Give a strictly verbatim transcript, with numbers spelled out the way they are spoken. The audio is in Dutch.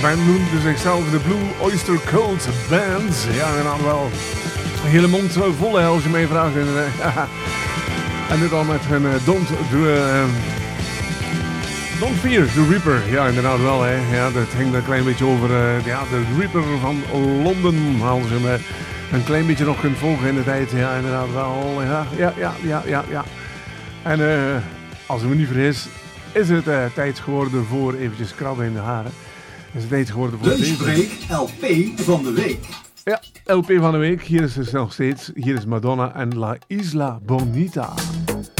band noemde zichzelf de Blue Oyster Cult Band. Ja, inderdaad wel. Een hele mond vol hè, als je mij vraagt. En, uh, en dit al met hun uh, Don't do, uh, Don't Fear the Reaper. Ja, inderdaad wel. Hè. Ja, dat ging een klein beetje over uh, ja, de Reaper van Londen. Als je me een klein beetje nog kunt volgen in de tijd. Ja, inderdaad wel. Ja, ja, ja, ja, ja. ja. En uh, als ik me niet vergis, is het uh, tijd geworden voor eventjes krabben in de haren. Is het tijd geworden voor de Spreek L P van de week. Ja, L P van de week. Hier is het nog steeds. Hier is Madonna en La Isla Bonita.